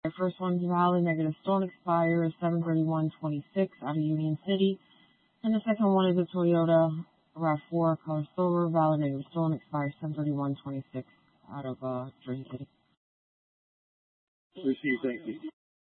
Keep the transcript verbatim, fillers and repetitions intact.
The first one's valid, negative stone expires seven thirty-one twenty-six out of Union City. And the second one is a Toyota RAV four, color silver, valid, negative stone expires seven thirty-one twenty-six out of uh, Jersey City. Receive, thank you.